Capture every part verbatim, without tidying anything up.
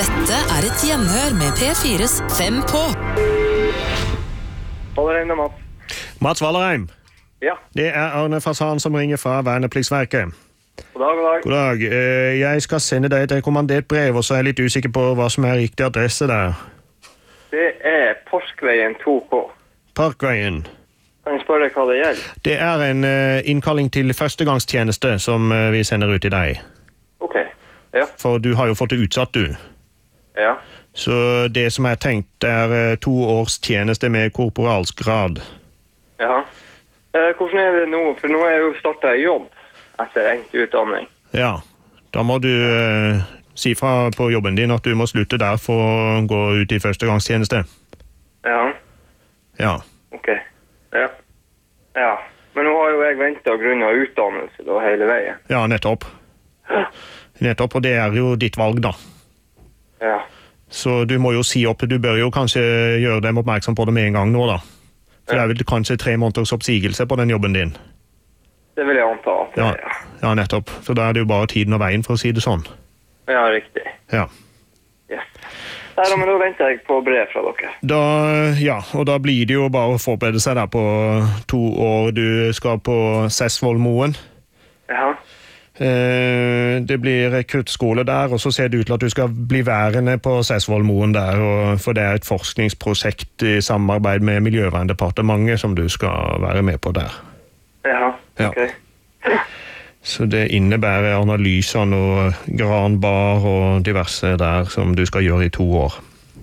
Dette er et gjenhør med P fires Fem på. Vallerheim og Mats. Mats Vallerheim. Ja. Det er Arne Fasan som ringer fra Vernepliktsverket. God dag, god dag. God dag. Eh, Jeg skal sende deg et rekommandert brev, og så er jeg litt usikker på hva som er riktig adresse der. Det er Parkveien to K. Parkveien. Kan jeg spørre hva det gjelder? Det er en eh, innkalling til førstegangstjeneste som eh, vi sender ut til deg. Ok, ja. For du har jo fått det utsatt, du. Ja. Så det som er tenkt er eh, to års tjeneste med korporalsgrad. Ja. Eh, hvordan er det nå? For nå er jeg jo startet i jobb etter endt utdanning. Ja, da må du eh, si fra på jobben din at du må slutte der for å gå ut i førstegangstjeneste. Ja. Ja. Ok. Ja. Ja. Men nå har jo jeg ventet grunn av utdannelse da hele veien. Ja, nettopp. Nettopp, og det er jo ditt valg da. Ja. Så du må jo si opp, du bør jo kanskje gjøre dem oppmerksom på det med en gang nå da. For det er vel kanskje tre måneders oppsigelse på den jobben din. Det vil jeg anta at det Ja, er. ja nettopp. Så da er det jo bare tiden og veien for å si det sånn. Ja, riktig. Ja. Yes. Nei, da, men da venter jeg på brev fra dere. Da, ja, og da blir det jo bare å forberede seg der på to år. Du skal på Sessvollmoen. Ja. Eh, det blir rekruttskole der, og så ser det ut til at du skal bli værende på Sessvollmoen der, og, for det er et forskningsprosjekt i samarbeid med Miljøverndepartementet som du skal være med på der. Ja, Ja. ok. Så det innebærer analyser og granbar og diverse der som du skal gjøre i to år.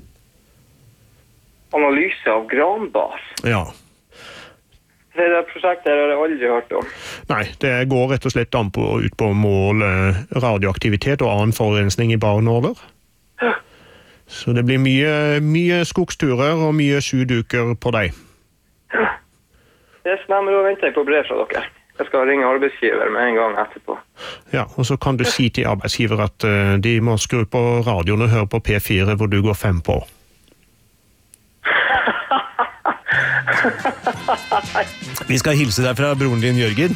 Analyse av granbar. Ja. Det er det prosjektet har jeg aldri hørt om. Nei, det går rett og slett an på, ut på å måle radioaktivitet og annen forurensning i barneåler. Så det blir mye, mye skogsturer og mye sjuduker på deg. Yes, nei, men da venter jeg på brev fra dere. Jeg skal ringe arbeidsgiver med en gang etterpå. Ja, og så kan du si til arbeidsgiver at uh, de må skru på radioen og høre på P fire hvor du går fem på. Vi skal hilse deg fra broren din, Jørgen.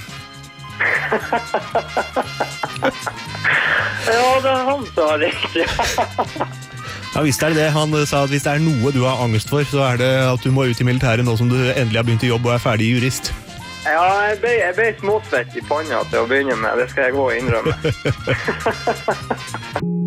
Ja, det er han som har riktig. Ja, visst er det det. Han sa at hvis det er noe du har angst for, så er det at du må ut i militæret nå som du endelig har begynt i jobb og er ferdig jurist. Ja, jeg ble, jeg ble småsvett i panna til å begynne med. Det skal jeg gå og innrømme.